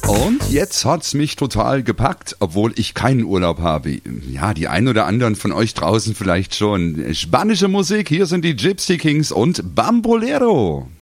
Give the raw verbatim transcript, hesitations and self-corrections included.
Und jetzt hat's mich total gepackt, obwohl ich keinen Urlaub habe. Ja, die ein oder anderen von euch draußen vielleicht schon. Spanische Musik, hier sind die Gypsy Kings und Bambolero.